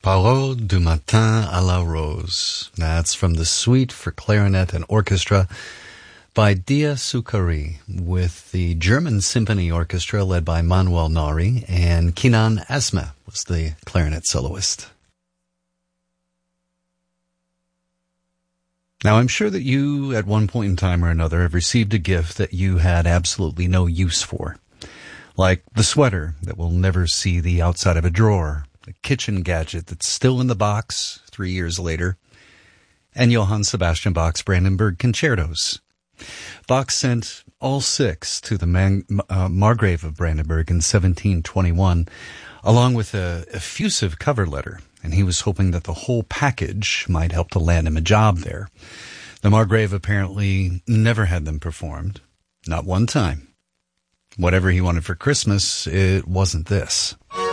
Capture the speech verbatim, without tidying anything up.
Paroles du matin à la rose. That's from the Suite for Clarinet and Orchestra by Dia Succari, with the German Symphony Orchestra led by Manuel Nari, and Kinan Asma was the clarinet soloist. Now, I'm sure that you, at one point in time or another, have received a gift that you had absolutely no use for. Like the sweater that will never see the outside of a drawer, a kitchen gadget that's still in the box three years later, and Johann Sebastian Bach's Brandenburg Concertos. Bach sent all six to the Man- uh, Margrave of Brandenburg in seventeen twenty-one, along with a effusive cover letter, and he was hoping that the whole package might help to land him a job there. The Margrave apparently never had them performed, not one time. Whatever he wanted for Christmas, it wasn't this.